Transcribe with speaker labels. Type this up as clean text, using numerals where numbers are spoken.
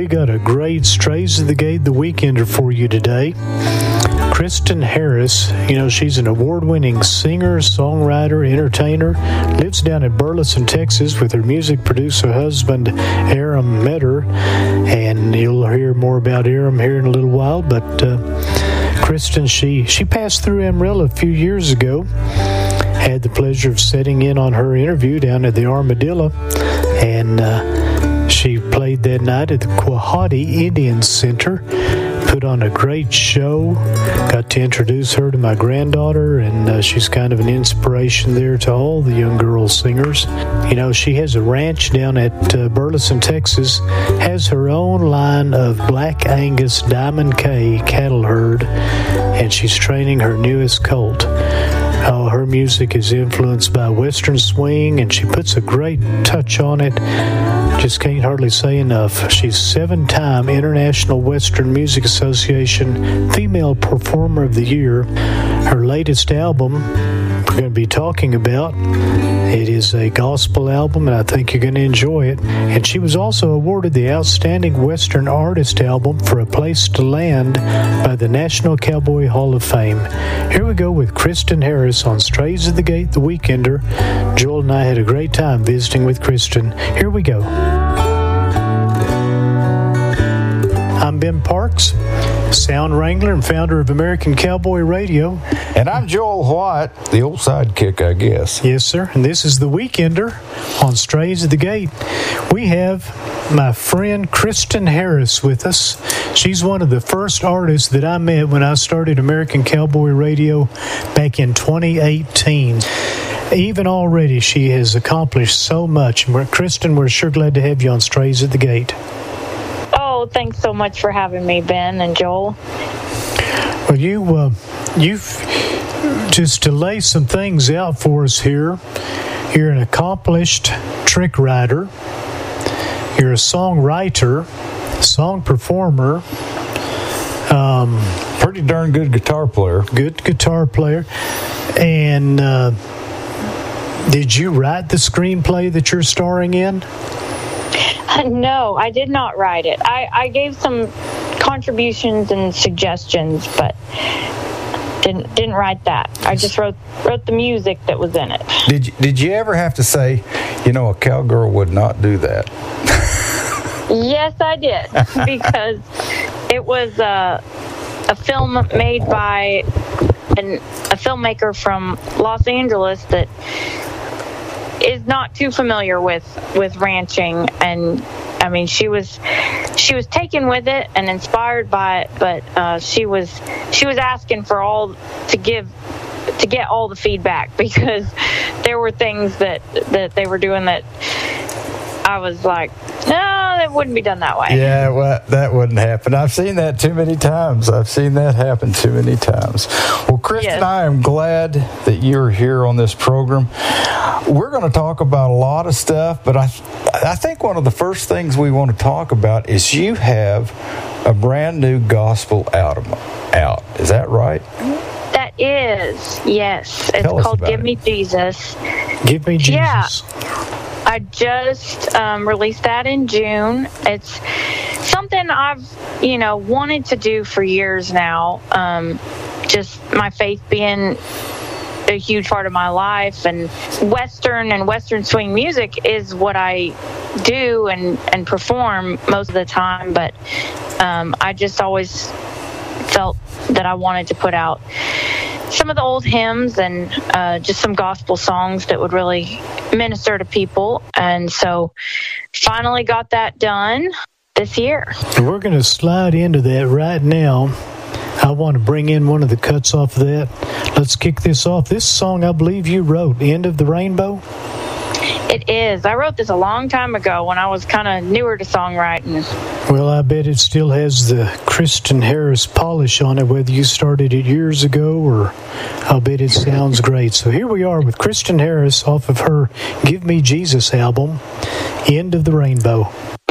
Speaker 1: we got a great Strays of the Gate, the Weekender for you today. Kristen Harris, she's an award-winning singer, songwriter, entertainer, lives down in Burleson, Texas with her music producer husband, Aram Metter, and you'll hear more about Aram here in a little while, but Kristen, she passed through Amarillo a few years ago. Had the pleasure of sitting in on her interview down at the Armadillo, and she played that night at the Quahati Indian Center. Put on a great show. Got to introduce her to my granddaughter, and she's kind of an inspiration there to all the young girl singers. She has a ranch down at Burleson, Texas, has her own line of Black Angus Diamond K cattle herd, and she's training her newest colt. Her music is influenced by Western swing, and she puts a great touch on it. Just can't hardly say enough. She's 7-time International Western Music Association Female Performer of the Year. Her latest album we're going to be talking about, it is a gospel album, and I think you're going to enjoy it. And she was also awarded the Outstanding Western Artist Album for A Place to Land by the National Cowboy Hall of Fame. Here we go with Kristen Harris on Strays of the Gate, the Weekender. Joel and I had a great time visiting with Kristen. Here we go. I'm Ben Parks, sound wrangler and founder of American Cowboy Radio.
Speaker 2: And I'm Joel White, the old sidekick, I guess.
Speaker 1: Yes, sir. And this is The Weekender on Strays of the Gate. We have my friend Kristen Harris with us. She's one of the first artists that I met when I started American Cowboy Radio back in 2018. Even already, she has accomplished so much. Kristen, we're sure glad to have you on Strays of the Gate.
Speaker 3: Oh, thanks so much for having me, Ben and Joel.
Speaker 1: Well, you've just to lay some things out for us here. You're an accomplished trick rider. You're a songwriter, song performer.
Speaker 2: Pretty darn good guitar player.
Speaker 1: Good guitar player. And did you write the screenplay that you're starring in?
Speaker 3: No, I did not write it. I gave some contributions and suggestions, but didn't write that. I just wrote the music that was in it.
Speaker 2: Did you ever have to say, a cowgirl would not do that?
Speaker 3: Yes, I did, because it was a film made by a filmmaker from Los Angeles that is not too familiar with ranching, and I mean she was taken with it and inspired by it, but she was asking for to get all the feedback, because there were things that they were doing that I was like, no, that wouldn't be done that way.
Speaker 2: Yeah, well, that wouldn't happen. I've seen that too many times. I've seen that happen too many times. Well, Kristen, yes. I am glad that you're here on this program. We're going to talk about a lot of stuff, but I think one of the first things we want to talk about is you have a brand new gospel album out. Is that right?
Speaker 3: That is, yes. It's called Give Me Jesus.
Speaker 1: Give Me Jesus.
Speaker 3: Yeah. I just released that in June. It's something I've, wanted to do for years now. Just my faith being a huge part of my life, and Western swing music is what I do and perform most of the time. But I just always felt that I wanted to put out some of the old hymns and just some gospel songs that would really minister to people. And so finally got that done this year.
Speaker 1: We're going to slide into that right now. I want to bring in one of the cuts off of that. Let's kick this off. This song, I believe you wrote, End of the Rainbow?
Speaker 3: It is. I wrote this a long time ago when I was kind of newer to songwriting.
Speaker 1: Well, I bet it still has the Kristen Harris polish on it, whether you started it years ago, or I'll bet it sounds great. So here we are with Kristen Harris off of her Give Me Jesus album, End of the Rainbow.